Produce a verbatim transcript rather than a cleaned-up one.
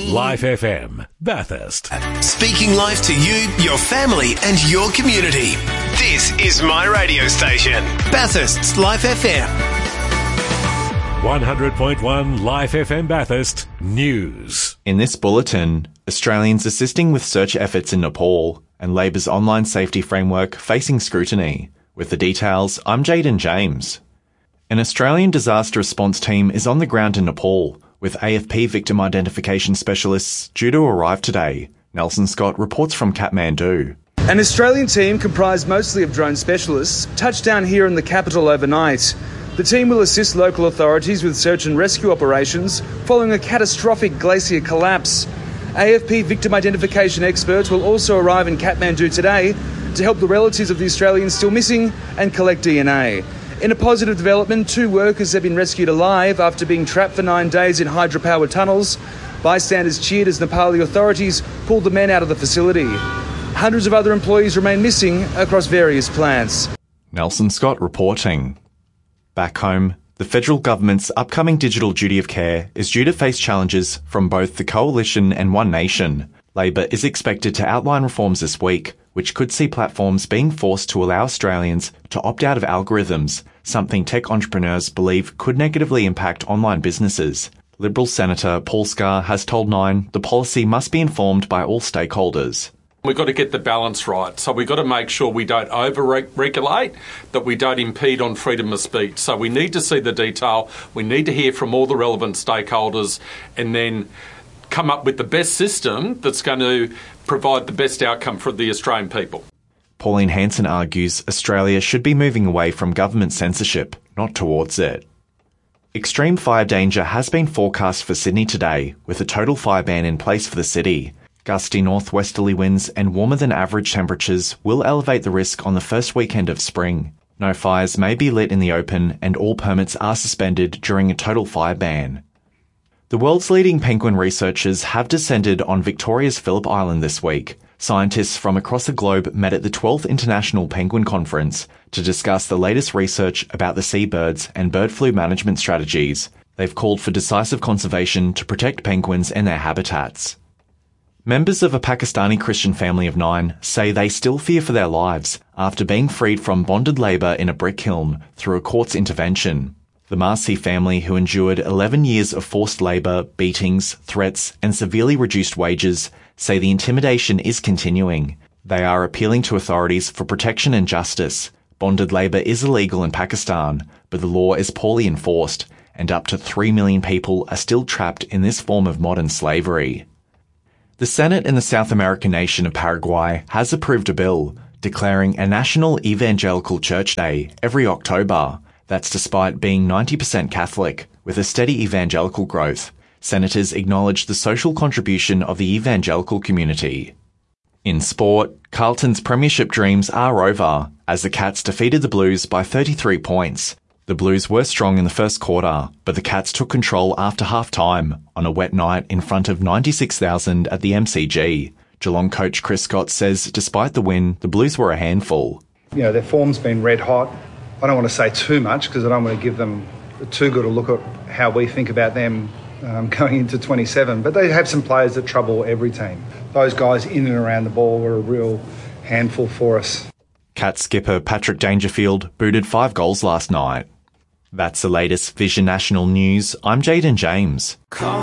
Life F M, Bathurst. Speaking life to you, your family and your community. This is my radio station, Bathurst's Life F M. one hundred point one Life F M Bathurst News. In this bulletin, Australians assisting with search efforts in Nepal and Labor's online safety framework facing scrutiny. With the details, I'm Jaden James. An Australian disaster response team is on the ground in Nepal, with A F P victim identification specialists due to arrive today. Nelson Scott reports from Kathmandu. An Australian team comprised mostly of drone specialists touched down here in the capital overnight. The team will assist local authorities with search and rescue operations following a catastrophic glacier collapse. A F P victim identification experts will also arrive in Kathmandu today to help the relatives of the Australians still missing and collect D N A. In a positive development, two workers have been rescued alive after being trapped for nine days in hydropower tunnels. Bystanders cheered as Nepali authorities pulled the men out of the facility. Hundreds of other employees remain missing across various plants. Nelson Scott reporting. Back home, the federal government's upcoming digital duty of care is due to face challenges from both the Coalition and One Nation. Labor is expected to outline reforms this week, which could see platforms being forced to allow Australians to opt out of algorithms, something tech entrepreneurs believe could negatively impact online businesses. Liberal Senator Paul Scar has told Nine the policy must be informed by all stakeholders. We've got to get the balance right. So we've got to make sure we don't over-regulate, that we don't impede on freedom of speech. So we need to see the detail. We need to hear from all the relevant stakeholders and then come up with the best system that's going to provide the best outcome for the Australian people. Pauline Hanson argues Australia should be moving away from government censorship, not towards it. Extreme fire danger has been forecast for Sydney today, with a total fire ban in place for the city. Gusty northwesterly winds and warmer than average temperatures will elevate the risk on the first weekend of spring. No fires may be lit in the open and all permits are suspended during a total fire ban. The world's leading penguin researchers have descended on Victoria's Phillip Island this week. Scientists from across the globe met at the twelfth International Penguin Conference to discuss the latest research about the seabirds and bird flu management strategies. They've called for decisive conservation to protect penguins and their habitats. Members of a Pakistani Christian family of nine say they still fear for their lives after being freed from bonded labour in a brick kiln through a court's intervention. The Marcy family, who endured eleven years of forced labour, beatings, threats and severely reduced wages, say the intimidation is continuing. They are appealing to authorities for protection and justice. Bonded labour is illegal in Pakistan, but the law is poorly enforced, and up to three million people are still trapped in this form of modern slavery. The Senate in the South American nation of Paraguay has approved a bill declaring a National Evangelical Church Day every October. That's despite being ninety percent Catholic, with a steady evangelical growth. Senators acknowledge the social contribution of the evangelical community. In sport, Carlton's premiership dreams are over, as the Cats defeated the Blues by thirty-three points. The Blues were strong in the first quarter, but the Cats took control after half-time on a wet night in front of ninety-six thousand at the M C G. Geelong coach Chris Scott says despite the win, the Blues were a handful. You know, their form's been red hot. I don't want to say too much because I don't want to give them too good a look at how we think about them um, going into twenty-seven. But they have some players that trouble every team. Those guys in and around the ball were a real handful for us. Cat skipper Patrick Dangerfield booted five goals last night. That's the latest Vision National News. I'm Jaden James.